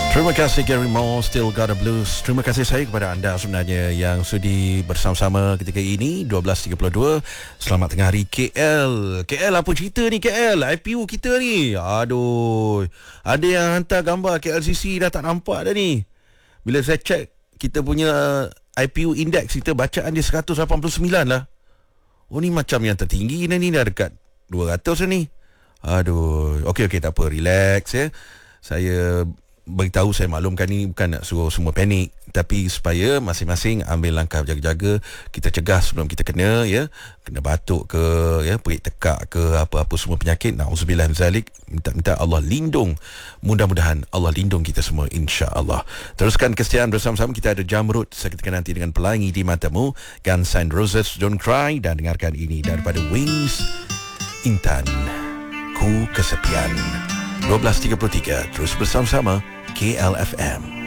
Terima kasih Gary Moore, Still Got a Blues. Terima kasih saya kepada anda sebenarnya yang sudi bersama-sama ketika ini 12.32. Selamat tengah hari KL. KL apa cerita ni KL? IPU kita ni. Aduh. Ada yang hantar gambar KLCC dah tak nampak dah ni. Bila saya check kita punya IPU index kita bacaan dia 189 lah. Oh ni macam yang tertinggi ni dah dekat 200 dah ni. Aduh. Okey tak apa, relax ya. Saya beritahu, saya maklumkan ni bukan nak suruh semua panik, tapi supaya masing-masing ambil langkah jaga-jaga. Kita cegah sebelum kita kena ya, kena batuk ke ya, perit tekak ke, apa-apa semua penyakit. Nauzubillah min zalik. Minta Allah lindung. Mudah-mudahan Allah lindung kita semua, insya-Allah. Teruskan kesetiaan bersama-sama. Kita ada Jamrud seketika nanti dengan Pelangi di Matamu, Guns N' Roses Don't Cry, dan dengarkan ini daripada Wings, Intan Ku Kesepian. 12.33 terus bersama-sama KLFM.